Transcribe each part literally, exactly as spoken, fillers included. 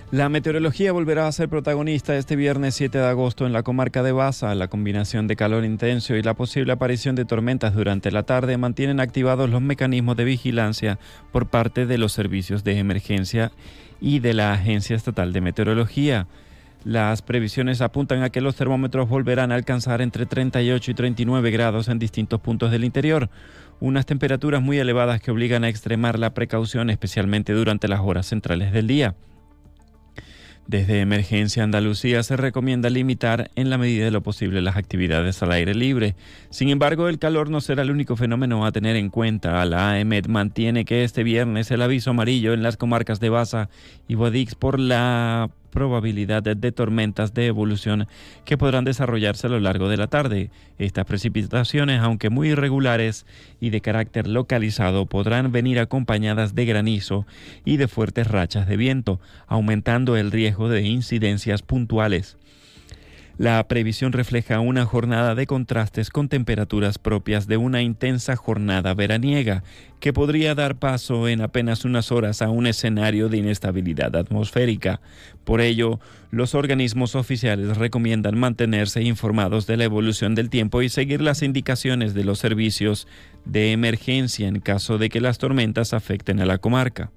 La meteorología volverá a ser protagonista este viernes siete de agosto en la comarca de Baza. La combinación de calor intenso y la posible aparición de tormentas durante la tarde mantienen activados los mecanismos de vigilancia por parte de los servicios de emergencia y de la Agencia Estatal de Meteorología. Las previsiones apuntan a que los termómetros volverán a alcanzar entre treinta y ocho y treinta y nueve grados en distintos puntos del interior, unas temperaturas muy elevadas que obligan a extremar la precaución, especialmente durante las horas centrales del día. Desde Emergencia Andalucía se recomienda limitar en la medida de lo posible las actividades al aire libre. Sin embargo, el calor no será el único fenómeno a tener en cuenta. La A E M E T mantiene que este viernes el aviso amarillo en las comarcas de Baza y Guadix por la probabilidad de tormentas de evolución que podrán desarrollarse a lo largo de la tarde. Estas precipitaciones, aunque muy irregulares y de carácter localizado, podrán venir acompañadas de granizo y de fuertes rachas de viento, aumentando el riesgo de incidencias puntuales. La previsión refleja una jornada de contrastes con temperaturas propias de una intensa jornada veraniega, que podría dar paso en apenas unas horas a un escenario de inestabilidad atmosférica. Por ello, los organismos oficiales recomiendan mantenerse informados de la evolución del tiempo y seguir las indicaciones de los servicios de emergencia en caso de que las tormentas afecten a la comarca.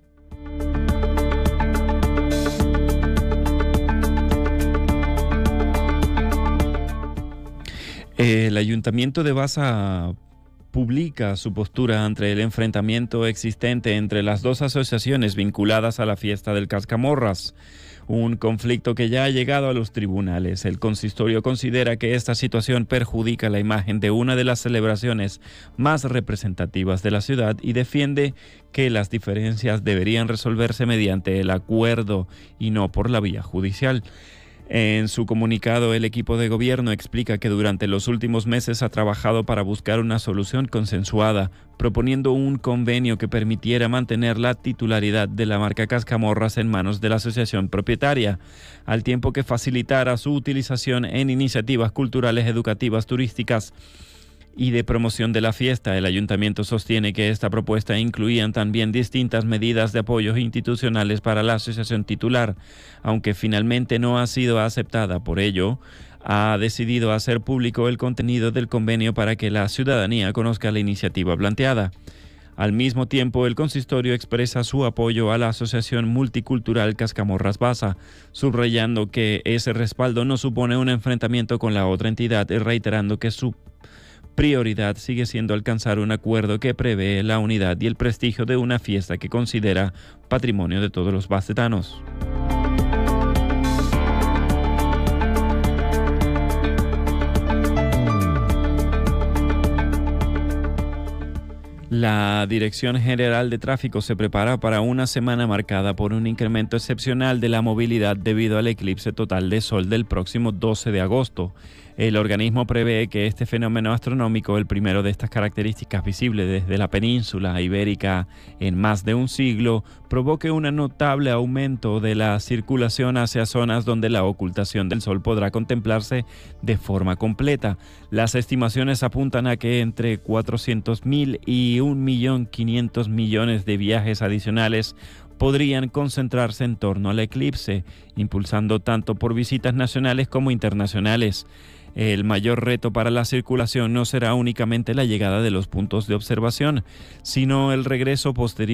El Ayuntamiento de Baza publica su postura ante el enfrentamiento existente entre las dos asociaciones vinculadas a la fiesta del Cascamorras, un conflicto que ya ha llegado a los tribunales. El consistorio considera que esta situación perjudica la imagen de una de las celebraciones más representativas de la ciudad y defiende que las diferencias deberían resolverse mediante el acuerdo y no por la vía judicial. En su comunicado, el equipo de gobierno explica que durante los últimos meses ha trabajado para buscar una solución consensuada, proponiendo un convenio que permitiera mantener la titularidad de la marca Cascamorras en manos de la asociación propietaria, al tiempo que facilitara su utilización en iniciativas culturales, educativas, turísticas y de promoción de la fiesta. El ayuntamiento sostiene que esta propuesta incluía también distintas medidas de apoyo institucionales para la asociación titular, aunque finalmente no ha sido aceptada. Por ello, ha decidido hacer público el contenido del convenio para que la ciudadanía conozca la iniciativa planteada. Al mismo tiempo, el consistorio expresa su apoyo a la Asociación Multicultural Cascamorras Baza, subrayando que ese respaldo no supone un enfrentamiento con la otra entidad y reiterando que su prioridad sigue siendo alcanzar un acuerdo que prevé la unidad y el prestigio de una fiesta que considera patrimonio de todos los bacetanos. La Dirección General de Tráfico se prepara para una semana marcada por un incremento excepcional de la movilidad debido al eclipse total de sol del próximo doce de agosto. El organismo prevé que este fenómeno astronómico, el primero de estas características visible desde la península ibérica en más de un siglo, provoque un notable aumento de la circulación hacia zonas donde la ocultación del sol podrá contemplarse de forma completa. Las estimaciones apuntan a que entre cuatrocientos mil y un millón quinientos millones de viajes adicionales podrían concentrarse en torno al eclipse, impulsando tanto por visitas nacionales como internacionales. El mayor reto para la circulación no será únicamente la llegada de los puntos de observación, sino el regreso posterior